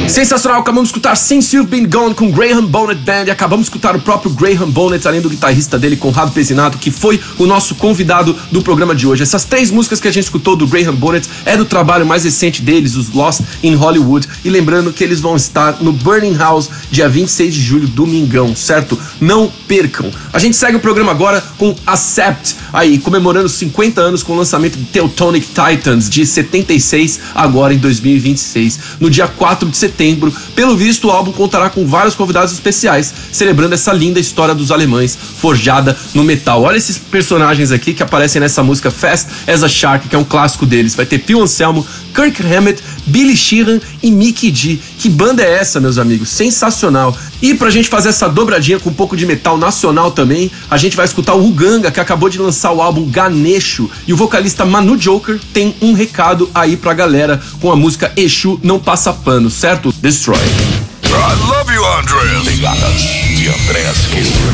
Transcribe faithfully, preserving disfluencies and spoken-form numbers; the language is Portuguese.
Sensacional, acabamos de escutar Since You've Been Gone com Graham Bonnet Band e acabamos de escutar o próprio Graham Bonnet, além do guitarrista dele, Conrado Pezzinato, que foi o nosso convidado do programa de hoje. Essas três músicas que a gente escutou do Graham Bonnet é do trabalho mais recente deles, os Lost in Hollywood, e lembrando que eles vão estar no Burning House dia vinte e seis de julho, domingão, certo? Não percam. A gente segue o programa agora com Accept, aí comemorando cinquenta anos com o lançamento de Teutonic Titans de setenta e seis, agora em dois mil e vinte e seis, no dia quatro de setembro. Pelo visto, o álbum contará com vários convidados especiais, celebrando essa linda história dos alemães forjada no metal. Olha esses personagens aqui que aparecem nessa música Fast as a Shark, que é um clássico deles. Vai ter Phil Anselmo, Kirk Hammett, Billy Sheehan e Mikkey D. Que banda é essa, meus amigos? Sensacional. E pra gente fazer essa dobradinha com um pouco de metal nacional também, a gente vai escutar o Uganga, que acabou de lançar o álbum Ganesho, e o vocalista Manu Joker tem um recado aí pra galera com a música Exu Não Passa Pano, certo? Destroy. I love you, Andreas. Obrigada, de Andreas.